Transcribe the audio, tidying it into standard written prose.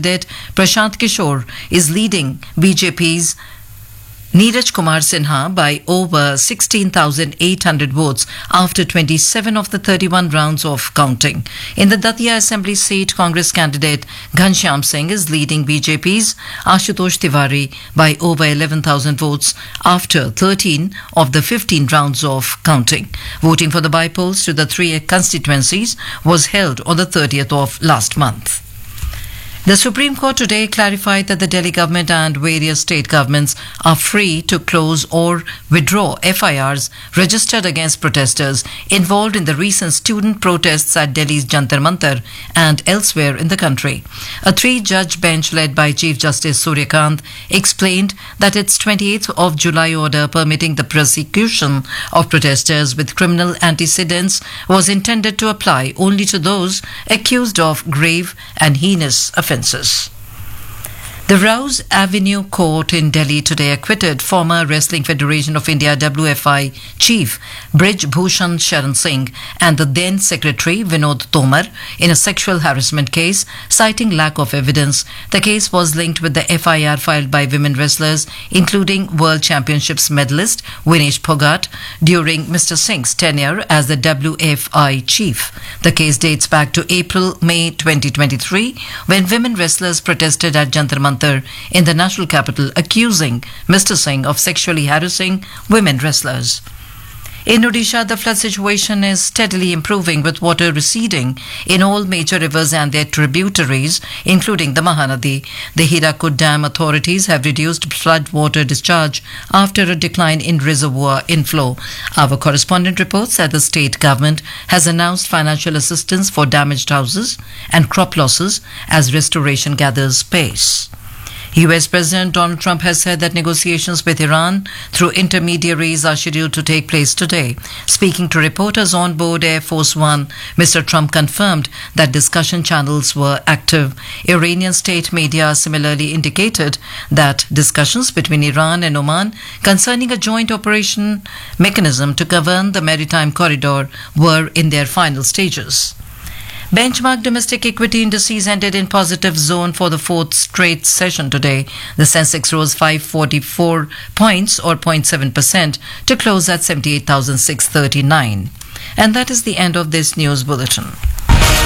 candidate Prashant Kishore is leading BJP's Neeraj Kumar Sinha by over 16,800 votes after 27 of the 31 rounds of counting. In the Datia Assembly seat, Congress candidate Ghanshyam Singh is leading BJP's Ashutosh Tiwari by over 11,000 votes after 13 of the 15 rounds of counting. Voting for the by-polls to the three constituencies was held on the 30th of last month. The Supreme Court today clarified that the Delhi government and various state governments are free to close or withdraw FIRs registered against protesters involved in the recent student protests at Delhi's Jantar Mantar and elsewhere in the country. A three-judge bench led by Chief Justice Surya Kant explained that its 28th of July order permitting the prosecution of protesters with criminal antecedents was intended to apply only to those accused of grave and heinous offences. The Rouse Avenue Court in Delhi today acquitted former Wrestling Federation of India WFI chief Brij Bhushan Sharan Singh and the then Secretary Vinod Tomar in a sexual harassment case, citing lack of evidence. The case was linked with the FIR filed by women wrestlers, including World Championships medalist Vinesh Phogat, during Mr. Singh's tenure as the WFI chief. The case dates back to April-May 2023, when women wrestlers protested at Jantar Mantar in the national capital, accusing Mr. Singh of sexually harassing women wrestlers. In Odisha, the flood situation is steadily improving, with water receding in all major rivers and their tributaries, including the Mahanadi. The Hirakud Dam authorities have reduced flood water discharge after a decline in reservoir inflow. Our correspondent reports that the state government has announced financial assistance for damaged houses and crop losses as restoration gathers pace. US President Donald Trump has said that negotiations with Iran through intermediaries are scheduled to take place today. Speaking to reporters on board Air Force One, Mr. Trump confirmed that discussion channels were active. Iranian state media similarly indicated that discussions between Iran and Oman concerning a joint operation mechanism to govern the maritime corridor were in their final stages. Benchmark domestic equity indices ended in positive zone for the fourth straight session today. The Sensex rose 544 points or 0.7% to close at 78,639. And that is the end of this news bulletin.